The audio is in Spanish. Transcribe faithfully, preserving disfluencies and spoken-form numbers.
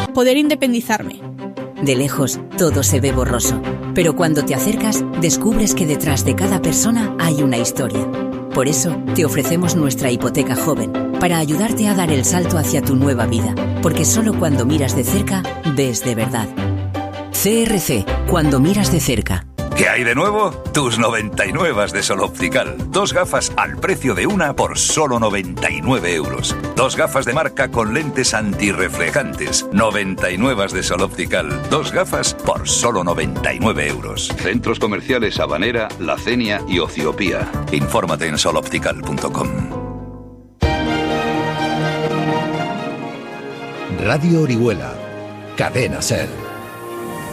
poder independizarme. De lejos, todo se ve borroso, pero cuando te acercas, descubres que detrás de cada persona hay una historia. Por eso, te ofrecemos nuestra hipoteca joven, para ayudarte a dar el salto hacia tu nueva vida, porque solo cuando miras de cerca, ves de verdad. C R C, cuando miras de cerca. ¿Qué hay de nuevo? Tus noventa y nueve de Sol Optical. Dos gafas al precio de una por solo noventa y nueve euros. Dos gafas de marca con lentes antirreflejantes. noventa y nueve de Sol Optical. Dos gafas por solo noventa y nueve euros. Centros comerciales Habanera, La Cenia y Ociopía. Infórmate en sol optical punto com. Radio Orihuela. Cadena Ser.